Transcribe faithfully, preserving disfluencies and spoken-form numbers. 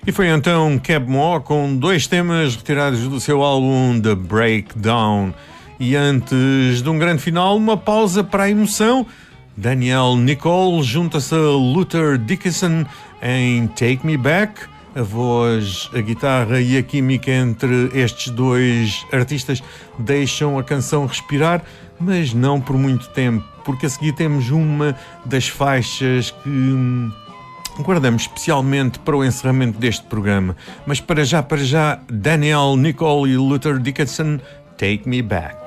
E foi então Keb' Mo' com dois temas retirados do seu álbum The Breakdown. E antes de um grande final, uma pausa para a emoção. Daniel Nicole junta-se a Luther Dickinson em Take Me Back. A voz, a guitarra e a química entre estes dois artistas deixam a canção respirar, mas não por muito tempo, porque a seguir temos uma das faixas que guardamos especialmente para o encerramento deste programa. Mas para já, para já, Daniel Nicole e Luther Dickinson, Take Me Back.